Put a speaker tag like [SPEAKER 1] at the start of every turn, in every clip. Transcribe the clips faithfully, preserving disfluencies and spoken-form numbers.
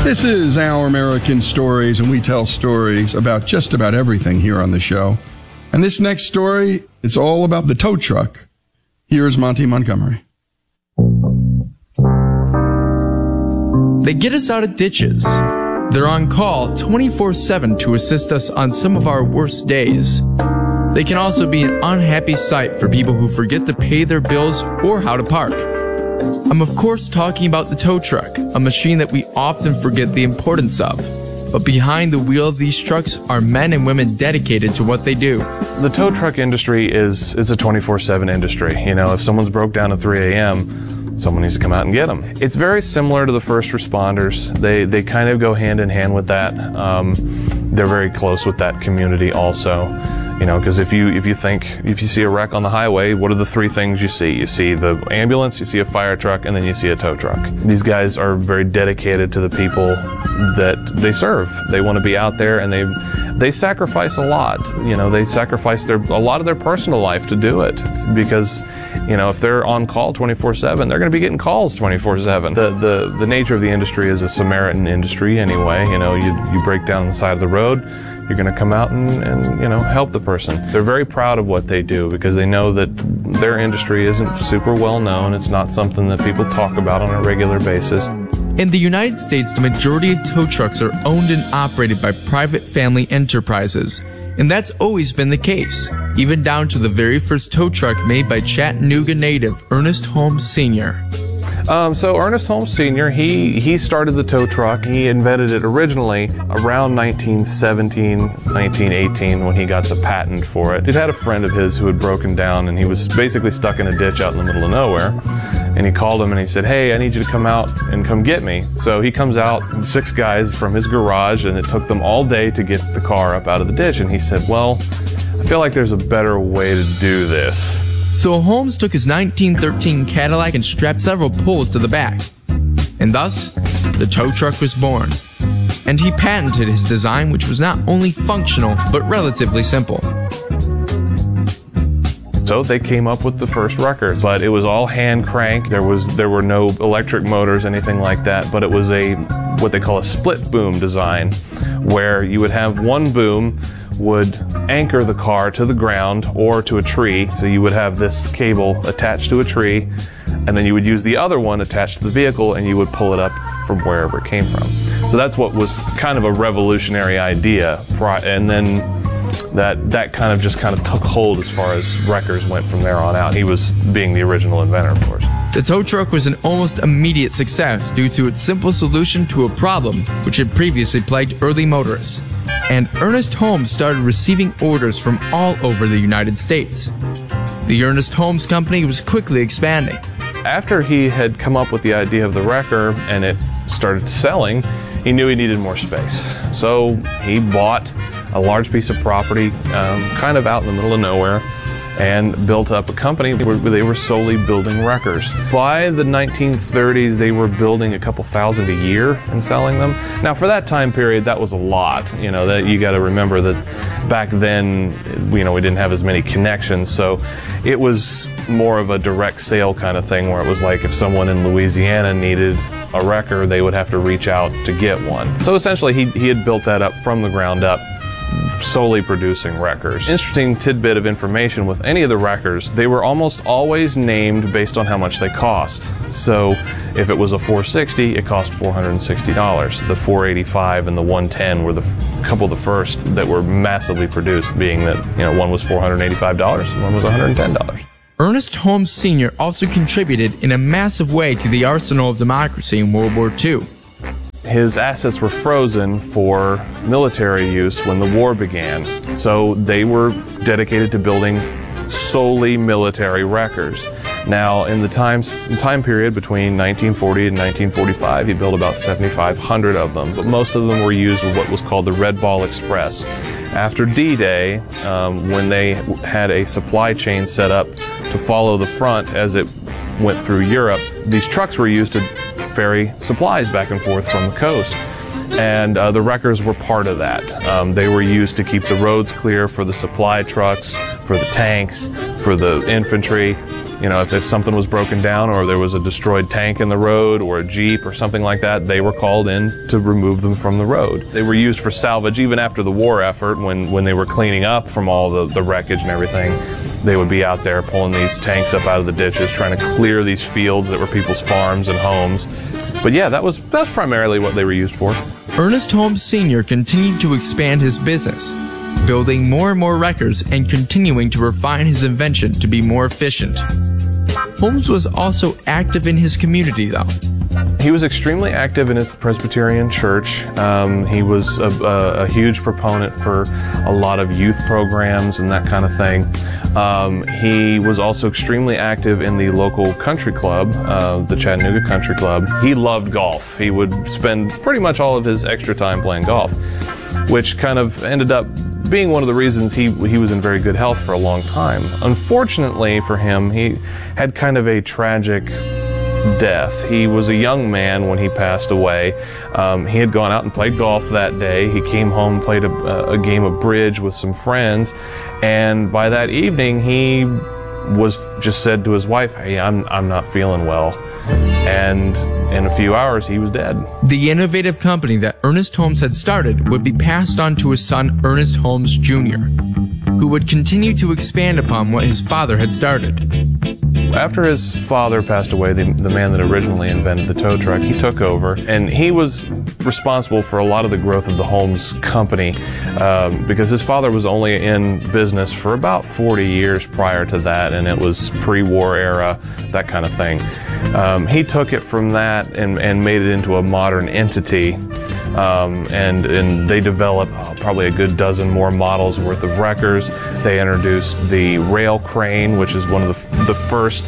[SPEAKER 1] This is Our American Stories, and we tell stories about just about everything here on the show. And this next story, it's all about the tow truck. Here's Monty Montgomery.
[SPEAKER 2] They get us out of ditches. They're on call twenty-four seven to assist us on some of our worst days. They can also be an unhappy sight for people who forget to pay their bills or how to park. I'm of course talking about the tow truck, a machine that we often forget the importance of. But behind the wheel of these trucks are men and women dedicated to what they do.
[SPEAKER 3] The tow truck industry is, is a twenty-four seven industry. You know, if someone's broke down at three a.m., someone needs to come out and get them. It's very similar to the first responders. They, they kind of go hand in hand with that. Um, they're very close with that community also. You know, because if you if you think, if you see a wreck on the highway, what are the three things you see? You see the ambulance, you see a fire truck, and then you see a tow truck. These guys are very dedicated to the people that they serve. They want to be out there, and they they sacrifice a lot. You know, they sacrifice their a lot of their personal life to do it, because, you know, if they're on call twenty-four seven, they're going to be getting calls twenty-four seven. The, the the nature of the industry is a Samaritan industry anyway. You know, you you break down the side of the road, you're going to come out and, and, you know, help the person. They're very proud of what they do because they know that their industry isn't super well known. It's not something that people talk about on a regular basis.
[SPEAKER 2] In the United States, the majority of tow trucks are owned and operated by private family enterprises. And that's always been the case, even down to the very first tow truck made by Chattanooga native Ernest Holmes Senior
[SPEAKER 3] Um, so Ernest Holmes Senior, he, he started the tow truck. He invented it originally around nineteen seventeen, nineteen eighteen when he got the patent for it. He'd had a friend of his who had broken down, and he was basically stuck in a ditch out in the middle of nowhere. And he called him and he said, "Hey, I need you to come out and come get me." So he comes out, six guys from his garage, and it took them all day to get the car up out of the ditch. And he said, "Well, I feel like there's a better way to do this."
[SPEAKER 2] So Holmes took his nineteen thirteen Cadillac and strapped several poles to the back. And thus, the tow truck was born. And he patented his design, which was not only functional, but relatively simple.
[SPEAKER 3] So they came up with the first wreckers, but it was all hand crank. There was there were no electric motors, anything like that, but it was a what they call a split boom design, where you would have one boom would anchor the car to the ground or to a tree. So you would have this cable attached to a tree, and then you would use the other one attached to the vehicle, and you would pull it up from wherever it came from. So that's what was kind of a revolutionary idea, and then that that kind of just kind of took hold as far as wreckers went from there on out. He was being the original inventor, of course.
[SPEAKER 2] The tow truck was an almost immediate success due to its simple solution to a problem which had previously plagued early motorists. And Ernest Holmes started receiving orders from all over the United States. The Ernest Holmes Company was quickly expanding.
[SPEAKER 3] After he had come up with the idea of the wrecker and it started selling, he knew he needed more space. So he bought a large piece of property um, kind of out in the middle of nowhere and built up a company where they were solely building wreckers. By the nineteen thirties, they were building a couple thousand a year and selling them. Now, for that time period, that was a lot. You know, that you got to remember that back then, you know, we didn't have as many connections, so it was more of a direct sale kind of thing, where it was like if someone in Louisiana needed a wrecker, they would have to reach out to get one. So essentially, he he had built that up from the ground up, solely producing wreckers. Interesting tidbit of information with any of the wreckers, they were almost always named based on how much they cost. So if it was a four sixty, it cost four hundred sixty dollars. The four eighty-five and the one ten were the f- couple of the first that were massively produced, being that, you know, one was four hundred eighty-five dollars and one was one hundred ten dollars.
[SPEAKER 2] Ernest Holmes Senior also contributed in a massive way to the arsenal of democracy in World War Two.
[SPEAKER 3] His assets were frozen for military use when the war began, so they were dedicated to building solely military wreckers. Now, in the time, time period between nineteen forty and nineteen forty-five, he built about seventy-five hundred of them, but most of them were used with what was called the Red Ball Express. After D-Day, um, when they had a supply chain set up to follow the front as it went through Europe, these trucks were used to ferry supplies back and forth from the coast. And uh, the wreckers were part of that. Um, they were used to keep the roads clear for the supply trucks, for the tanks, for the infantry. You know, if, if something was broken down or there was a destroyed tank in the road or a Jeep or something like that, they were called in to remove them from the road. They were used for salvage even after the war effort when, when they were cleaning up from all the, the wreckage and everything. They would be out there pulling these tanks up out of the ditches, trying to clear these fields that were people's farms and homes. But yeah, that was that's primarily what they were used for.
[SPEAKER 2] Ernest Holmes Senior continued to expand his business, building more and more wreckers and continuing to refine his invention to be more efficient. Holmes was also active in his community, though.
[SPEAKER 3] He was extremely active in his Presbyterian church. Um, he was a, a, a huge proponent for a lot of youth programs and that kind of thing. Um, he was also extremely active in the local country club, uh, the Chattanooga Country Club. He loved golf. He would spend pretty much all of his extra time playing golf, which kind of ended up being one of the reasons he he was in very good health for a long time. Unfortunately for him, he had kind of a tragic death. He was a young man when he passed away. Um, he had gone out and played golf that day. He came home and played a, a game of bridge with some friends, and by that evening he was just said to his wife, "Hey, I'm I'm not feeling well." And in a few hours, he was dead.
[SPEAKER 2] The innovative company that Ernest Holmes had started would be passed on to his son, Ernest Holmes Junior, who would continue to expand upon what his father had started.
[SPEAKER 3] After his father passed away, the, the man that originally invented the tow truck, he took over, and he was responsible for a lot of the growth of the Holmes company um, because his father was only in business for about forty years prior to that, and it was pre-war era, that kind of thing. Um, he took it from that and, and made it into a modern entity. Um, and, and they developed uh, probably a good dozen more models worth of wreckers. They introduced the rail crane, which is one of the, the first,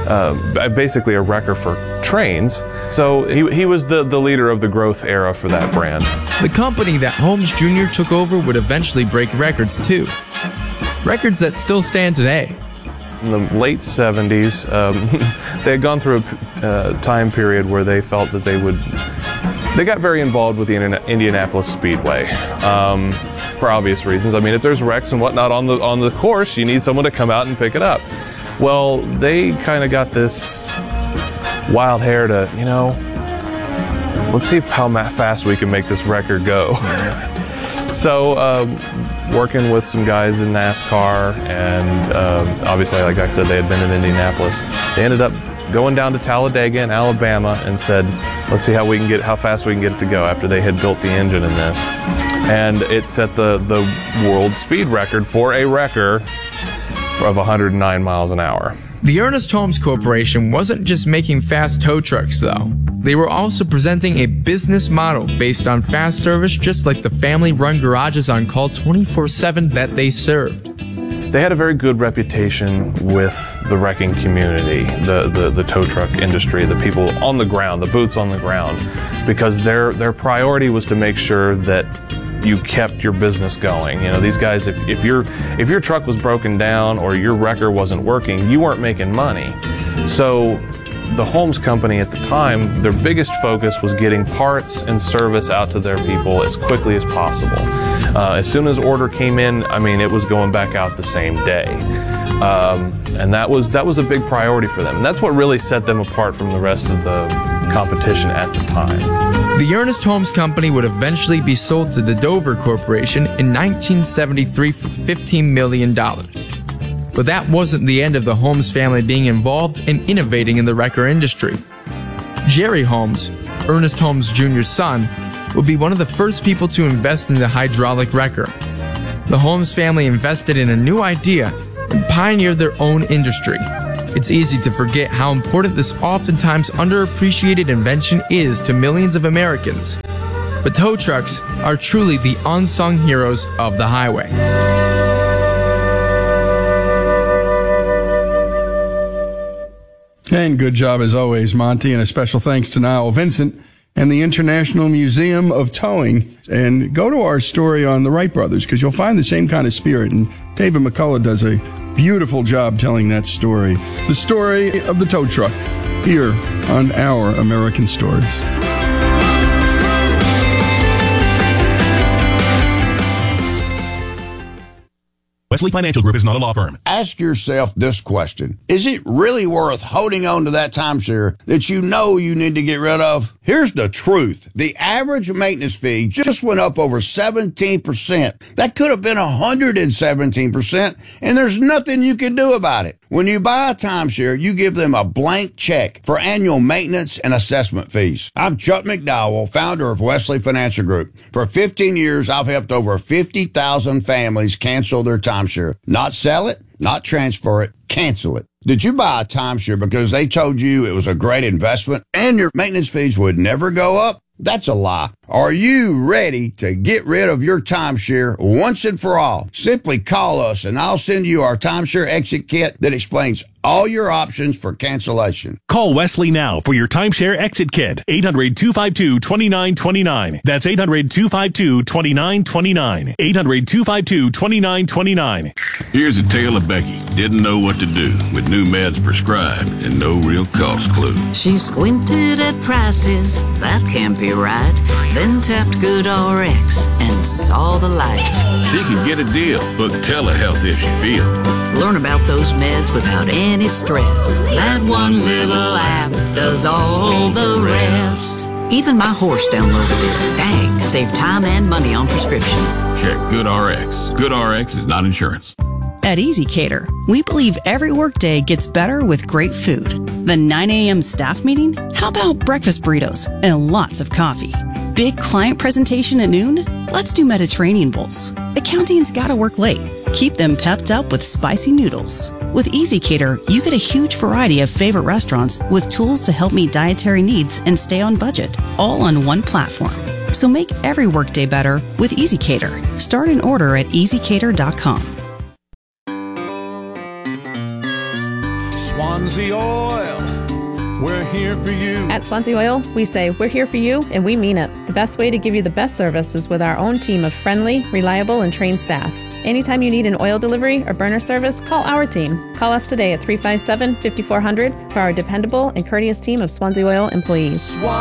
[SPEAKER 3] uh, basically a wrecker for trains. So he, he was the, the leader of the growth era for that brand.
[SPEAKER 2] The company that Holmes Junior took over would eventually break records too. Records that still stand today.
[SPEAKER 3] In the late seventies, um, they had gone through a uh, time period where they felt that they would They got very involved with the Indianapolis Speedway um, for obvious reasons. I mean, if there's wrecks and whatnot on the on the course, you need someone to come out and pick it up. Well, they kind of got this wild hair to, you know, let's see how fast we can make this record go. So, um, working with some guys in NASCAR, and um, obviously, like I said, they had been in Indianapolis. They ended up going down to Talladega in Alabama and said, let's see how we can get, how fast we can get it to go after they had built the engine in this. And it set the, the world speed record for a wrecker of one hundred nine miles an hour.
[SPEAKER 2] The Ernest Holmes Corporation wasn't just making fast tow trucks, though. They were also presenting a business model based on fast service, just like the family-run garages on call twenty-four seven that they served.
[SPEAKER 3] They had a very good reputation with the wrecking community, the, the, the tow truck industry, the people on the ground, the boots on the ground, because their their priority was to make sure that you kept your business going. You know, these guys, if, if your if your truck was broken down or your wrecker wasn't working, you weren't making money. So the Holmes Company at the time, their biggest focus was getting parts and service out to their people as quickly as possible. Uh, as soon as order came in, I mean, it was going back out the same day. Um, and that was that was a big priority for them. And that's what really set them apart from the rest of the competition at the time.
[SPEAKER 2] The Ernest Holmes Company would eventually be sold to the Dover Corporation in nineteen seventy-three for fifteen million dollars. But that wasn't the end of the Holmes family being involved in innovating in the wrecker industry. Jerry Holmes, Ernest Holmes Junior's son, would be one of the first people to invest in the hydraulic wrecker. The Holmes family invested in a new idea and pioneered their own industry. It's easy to forget how important this oftentimes underappreciated invention is to millions of Americans. But tow trucks are truly the unsung heroes of the highway.
[SPEAKER 1] And good job as always, Monty, and a special thanks to Niall Vincent and the International Museum of Towing. And go to our story on the Wright brothers, because you'll find the same kind of spirit. And David McCullough does a beautiful job telling that story. The story of the tow truck here on Our American Stories.
[SPEAKER 4] Wesley Financial Group is not a law firm.
[SPEAKER 5] Ask yourself this question. Is it really worth holding on to that timeshare that you know you need to get rid of? Here's the truth. The average maintenance fee just went up over seventeen percent. That could have been one hundred seventeen percent, and there's nothing you can do about it. When you buy a timeshare, you give them a blank check for annual maintenance and assessment fees. I'm Chuck McDowell, founder of Wesley Financial Group. For fifteen years, I've helped over fifty thousand families cancel their timeshare. Not sell it, not transfer it, cancel it. Did you buy a timeshare because they told you it was a great investment and your maintenance fees would never go up? That's a lie. Are you ready to get rid of your timeshare once and for all? Simply call us and I'll send you our timeshare exit kit that explains all your options for cancellation.
[SPEAKER 4] Call Wesley now for your timeshare exit kit. eight hundred, two five two, two nine two nine. That's eight hundred, two five two, two nine two nine. eight hundred, two five two, two nine two nine.
[SPEAKER 6] Here's a tale of Becky. Didn't know what to do with new meds prescribed and no real cost clue.
[SPEAKER 7] She squinted at prices, that can't be right. Then tapped GoodRx and saw the light.
[SPEAKER 6] She could get a deal. Book telehealth if she feel.
[SPEAKER 7] Learn about those meds without any stress. That one little app does all the rest. Even my horse downloaded it. Dang, save time and money on prescriptions.
[SPEAKER 6] Check GoodRx. GoodRx is not insurance.
[SPEAKER 8] At EasyCater, we believe every workday gets better with great food. The nine a.m. staff meeting? How about breakfast burritos and lots of coffee? Big client presentation at noon? Let's do Mediterranean bowls. Accounting's gotta work late. Keep them pepped up with spicy noodles. With EasyCater, you get a huge variety of favorite restaurants with tools to help meet dietary needs and stay on budget, all on one platform. So make every workday better with EasyCater. Start an order at easy cater dot com.
[SPEAKER 9] Swansea Oil, we're here for you.
[SPEAKER 10] At Swansea Oil, we say we're here for you, and we mean it. The best way to give you the best service is with our own team of friendly, reliable, and trained staff. Anytime you need an oil delivery or burner service, call our team. Call us today at three five seven, five four zero zero for our dependable and courteous team of Swansea Oil employees.
[SPEAKER 9] Swansea